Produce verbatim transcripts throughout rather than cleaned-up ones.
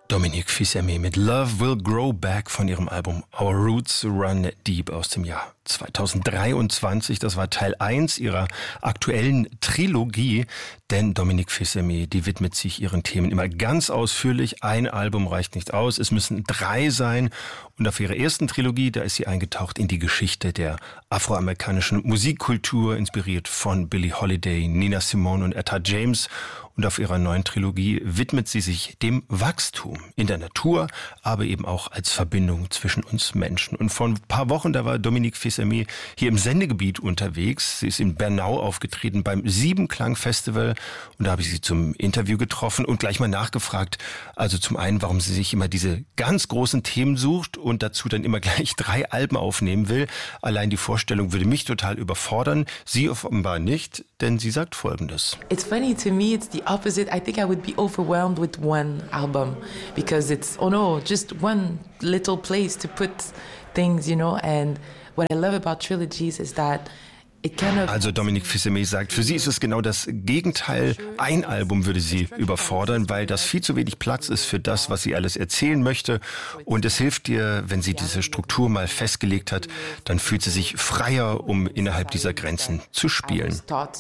Dominique Fils-Aimé mit Love Will Grow Back von ihrem Album Our Roots Run Deep aus dem Jahr zweitausenddreiundzwanzig. Das war Teil eins ihrer aktuellen Trilogie, denn Dominique Fils-Aimé, die widmet sich ihren Themen immer ganz ausführlich. Ein Album reicht nicht aus, es müssen drei sein. Und auf ihrer ersten Trilogie, da ist sie eingetaucht in die Geschichte der afroamerikanischen Musikkultur, inspiriert von Billie Holiday, Nina Simone und Etta James. Und auf ihrer neuen Trilogie widmet sie sich dem Wachstum in der Natur, aber eben auch als Verbindung zwischen uns Menschen. Und vor ein paar Wochen, da war Dominique Fils-Aimé hier im Sendegebiet unterwegs. Sie ist in Bernau aufgetreten beim Siebenklang-Festival. Und da habe ich sie zum Interview getroffen und gleich mal nachgefragt. Also zum einen, warum sie sich immer diese ganz großen Themen sucht und dazu dann immer gleich drei Alben aufnehmen will. Allein die Vorstellung würde mich total überfordern. Sie offenbar nicht, denn sie sagt Folgendes. It's funny to me, it's the opposite. I think I would be overwhelmed with one album because it's, oh no, just one little place to put things, you know. And what I love about trilogies is that it kind of... Also Dominique Fils-Aimé sagt, für sie ist es genau das Gegenteil. Ein Album würde sie überfordern, weil das viel zu wenig Platz ist für das, was sie alles erzählen möchte. Und es hilft ihr, wenn sie diese Struktur mal festgelegt hat, dann fühlt sie sich freier, um innerhalb dieser Grenzen zu spielen.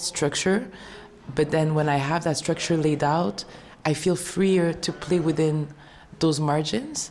But then when I have that structure laid out, I feel freer to play within those margins.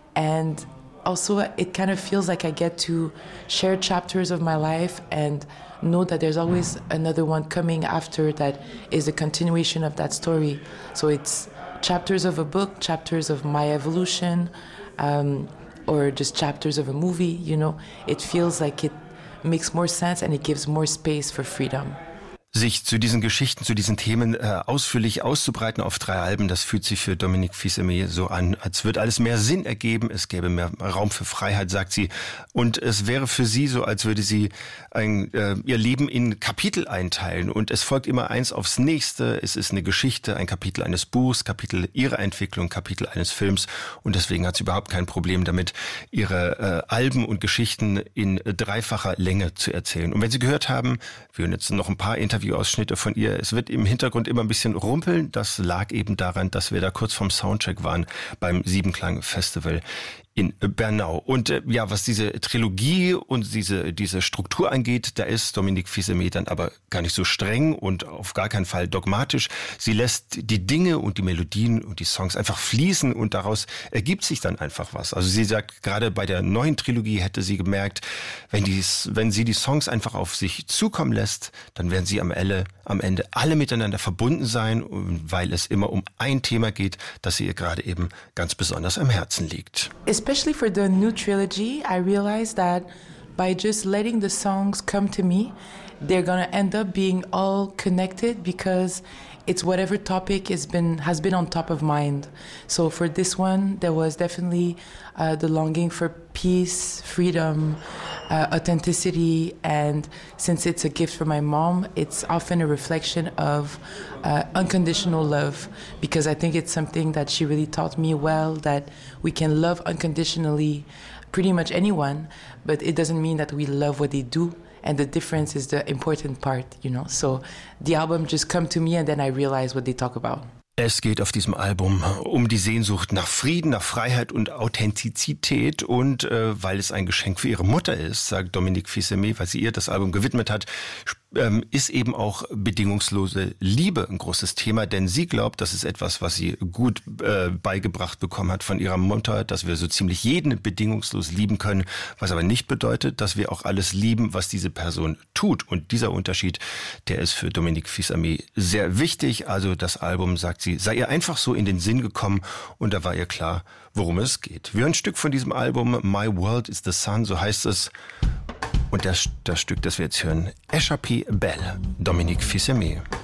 And also it kind of feels like I get to share chapters of my life and know that there's always another one coming after that is a continuation of that story. So it's chapters of a book, chapters of my evolution, um, or just chapters of a movie, you know. It feels like it makes more sense and it gives more space for freedom. Sich zu diesen Geschichten, zu diesen Themen äh, ausführlich auszubreiten auf drei Alben, das fühlt sich für Dominique Fils-Aimé so an, als würde alles mehr Sinn ergeben, es gäbe mehr Raum für Freiheit, sagt sie. Und es wäre für sie so, als würde sie ein, äh, ihr Leben in Kapitel einteilen und es folgt immer eins aufs nächste. Es ist eine Geschichte, ein Kapitel eines Buchs, Kapitel ihrer Entwicklung, Kapitel eines Films und deswegen hat sie überhaupt kein Problem damit, ihre äh, Alben und Geschichten in dreifacher Länge zu erzählen. Und wenn Sie gehört haben, wir hören jetzt noch ein paar Interviews, Ausschnitte von ihr. Es wird im Hintergrund immer ein bisschen rumpeln. Das lag eben daran, dass wir da kurz vorm Soundcheck waren beim Siebenklang-Festival in Bernau. Und äh, ja, was diese Trilogie und diese diese Struktur angeht, da ist Dominique Fils-Aimé dann aber gar nicht so streng und auf gar keinen Fall dogmatisch. Sie lässt die Dinge und die Melodien und die Songs einfach fließen und daraus ergibt sich dann einfach was. Also sie sagt, gerade bei der neuen Trilogie hätte sie gemerkt, wenn, dies, wenn sie die Songs einfach auf sich zukommen lässt, dann werden sie am Ende, am Ende alle miteinander verbunden sein, weil es immer um ein Thema geht, das ihr gerade eben ganz besonders am Herzen liegt. Especially for the new trilogy, I realized that by just letting the songs come to me, they're gonna end up being all connected because it's whatever topic has been has been on top of mind. So for this one, there was definitely uh, the longing for peace, freedom, uh, authenticity, and since it's a gift from my mom, it's often a reflection of uh, unconditional love, because I think it's something that she really taught me well, that we can love unconditionally pretty much anyone, but it doesn't mean that we love what they do. And the difference is the important part, you know. So the album just come to me and then I realize what they talk about. Es geht auf diesem Album um die Sehnsucht nach Frieden, nach Freiheit und Authentizität. Und äh, weil es ein Geschenk für ihre Mutter ist, sagt Dominique Fils-Aimé, weil sie ihr das Album gewidmet hat, ähm, ist eben auch bedingungslose Liebe ein großes Thema. Denn sie glaubt, das ist etwas, was sie gut äh, beigebracht bekommen hat von ihrer Mutter, dass wir so ziemlich jeden bedingungslos lieben können. Was aber nicht bedeutet, dass wir auch alles lieben, was diese Person tut. Und dieser Unterschied, der ist für Dominique Fils-Aimé sehr wichtig. Also das Album, sagt sie, sei ihr einfach so in den Sinn gekommen und da war ihr klar, worum es geht. Wir hören ein Stück von diesem Album, My World is the Sun, so heißt es. Und das, das Stück, das wir jetzt hören, Échappée Belle, Dominique Fils-Aimé.